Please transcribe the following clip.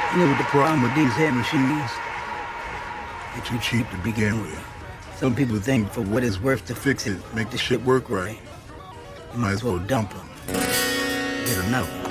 You know what the problem with these head machines? They're too cheap to begin with. Some people think for what it's worth to fix it, make the shit work right, you might as well dump them. Get another one.